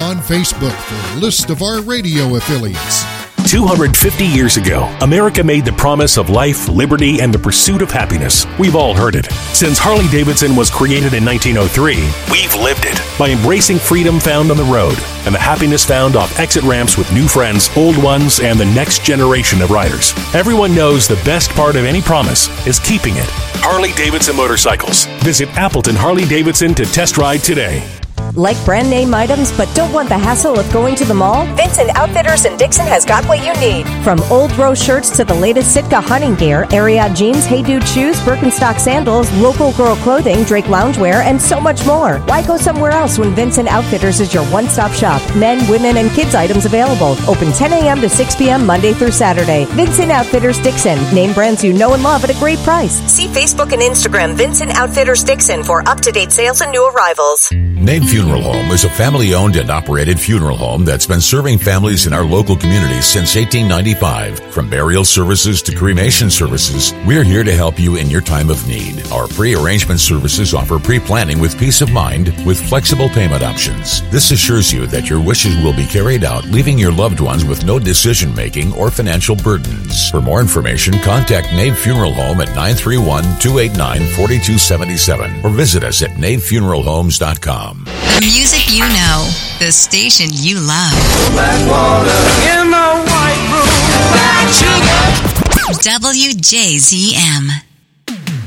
on Facebook for a list of our radio affiliates. 250 years ago, America made the promise of life, liberty, and the pursuit of happiness. We've all heard it. Since Harley-Davidson was created in 1903, we've lived it by embracing freedom found on the road and the happiness found off exit ramps with new friends, old ones, and the next generation of riders. Everyone knows the best part of any promise is keeping it. Harley-Davidson Motorcycles. Visit Appleton Harley-Davidson to test ride today. Like brand name items but don't want the hassle of going to the mall? Vincent Outfitters in Dixon has got what you need. From old rose shirts to the latest Sitka hunting gear, Ariat jeans, Hey Dude shoes, Birkenstock sandals, local girl clothing, Drake loungewear, and so much more. Why go somewhere else when Vincent Outfitters is your one-stop shop? Men, women, and kids items available. Open 10 a.m. to 6 p.m. Monday through Saturday. Vincent Outfitters Dixon. Name brands you know and love at a great price. See Facebook and Instagram Vincent Outfitters Dixon for up-to-date sales and new arrivals. Name Funeral Home is a family-owned and operated funeral home that's been serving families in our local communities since 1895. From burial services to cremation services, we're here to help you in your time of need. Our pre-arrangement services offer pre-planning with peace of mind with flexible payment options. This assures you that your wishes will be carried out, leaving your loved ones with no decision-making or financial burdens. For more information, contact Nave Funeral Home at 931-289-4277 or visit us at navefuneralhomes.com. The music you know, the station you love. Black water in the white room. Black sugar. WJZM.